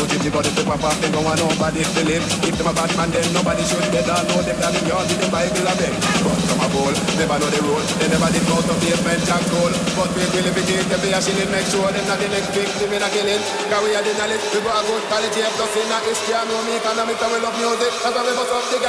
youth, if the body to pop off, they go on nobody to live. If them a bad man, then nobody should be done. Know them that in yard with the Bible a beg. But some a bowl, never know the road. They never did out of basement jack goal. But we will if it is, they be a shilling, make sure them not the next victim in a killing. Cause we are the knowledge, we got a good quality of plus in a history. I know me economics and we love music. That's why we bust up the